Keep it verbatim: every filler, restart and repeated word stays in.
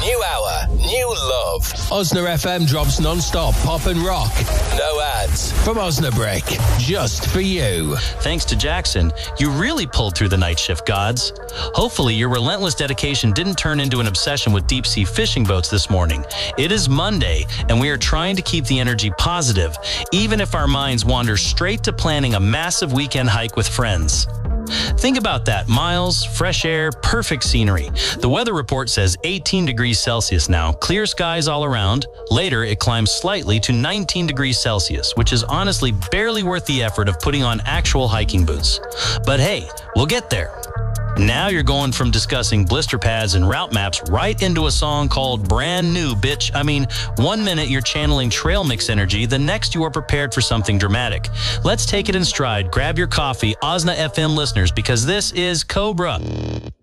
New hour, new love. Osna F M drops non-stop pop and rock. No ads. From Osnabrick. Just for you. Thanks to Jackson, you really pulled through the night shift gods. Hopefully, your relentless dedication didn't turn into an obsession with deep-sea fishing boats this morning. It is Monday, and we are trying to keep the energy positive, even if our minds wander straight to planning a massive weekend hike with friends. Think about that. Miles, fresh air, perfect scenery. The weather report says eighteen degrees Celsius now, clear skies all around. Later, it climbs slightly to nineteen degrees Celsius, which is honestly barely worth the effort of putting on actual hiking boots. But hey, we'll get there. Now you're going from discussing blister pads and route maps right into a song called Brand New, bitch. I mean, one minute you're channeling trail mix energy, the next you are prepared for something dramatic. Let's take it in stride. Grab your coffee, Osna F M listeners, because this is Cobra.